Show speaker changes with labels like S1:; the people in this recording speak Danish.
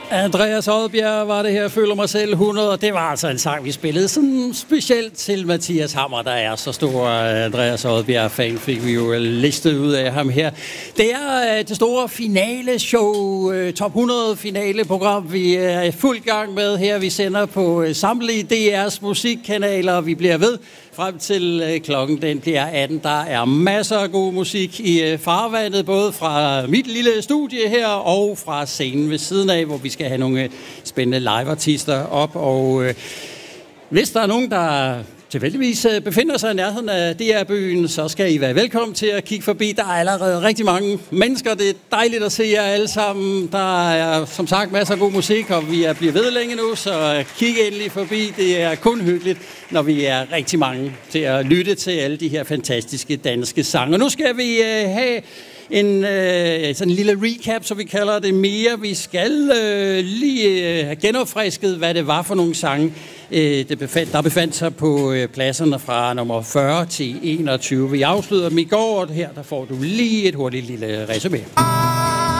S1: Andreas Odbjerg var det her, føler mig selv 100, og det var altså en sang, vi spillede sådan specielt til Mathias Hammer, der er så stor Andreas Odbjerg-fan, fik vi jo listet ud af ham her. Det er det store finale-show, top 100 finale-program, vi er i fuld gang med her. Vi sender på samtlige DR's musikkanaler, og vi bliver ved frem til klokken den bliver 18. Der er masser af god musik i farvandet, både fra mit lille studie her og fra scenen ved siden af, hvor vi skal have nogle spændende live-artister op. Og hvis der er nogen, der tilfældigvis befinder sig i nærheden af DR-byen, så skal I være velkommen til at kigge forbi. Der er allerede rigtig mange mennesker. Det er dejligt at se jer alle sammen. Der er som sagt masser af god musik, og vi bliver ved længe nu, så kig endelig forbi. Det er kun hyggeligt, når vi er rigtig mange til at lytte til alle de her fantastiske danske sange. Og nu skal vi have sådan en lille recap, så vi kalder det mere. Vi skal lige have genopfrisket, hvad det var for nogle sange, der befandt sig på pladserne fra nummer 40 til 21. Vi afslutter dem i går, og her der får du lige et hurtigt lille resumé.